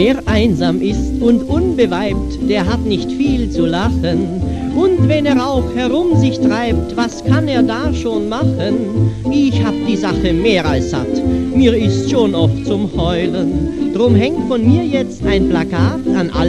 Wer einsam ist und unbeweibt, der hat nicht viel zu lachen. Und wenn er auch herum sich treibt, was kann er da schon machen? Ich hab die Sache mehr als satt, mir ist schon oft zum Heulen. Drum hängt von mir jetzt ein Plakat an alle